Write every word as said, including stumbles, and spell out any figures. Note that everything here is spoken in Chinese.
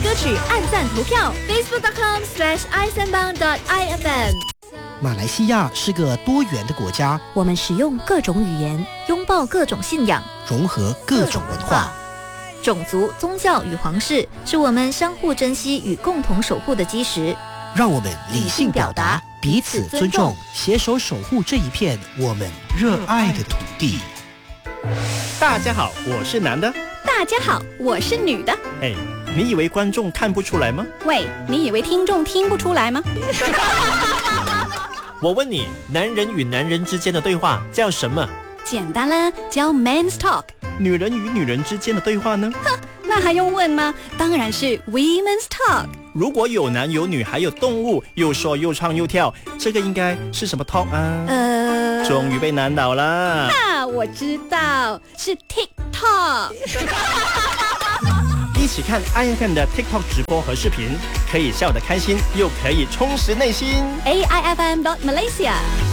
歌曲按赞投票 ，facebook dot com slash i sembang dot i f m。 马来西亚是个多元的国家， 我们使用各种语言，拥抱各种信仰， 融合各种文化。 种族、宗教与皇室是我们相互珍惜与共同守护的基石。 让我们理性表达，彼此尊重，携手守护这一片我们热爱的土地。 大家好，我是男的。 大家好，我是女的。 哎，你以为观众看不出来吗？ 喂，你以为听众听不出来吗？ 我问你，男人与男人之间的对话叫什么？ 简单啦，叫 Men's Talk。 女人与女人之间的对话呢？ 哼，那还用问吗？当然是 Women's Talk。 如果有男有女还有动物，又说又唱又跳，这个应该是什么 talk 啊？ 呃， 终于被难倒啦！ 啊，我知道，是 TikTok。 一起看 I F M 的 TikTok 直播和视频，可以笑得开心，又可以充实内心。 A I F M dot Malaysia。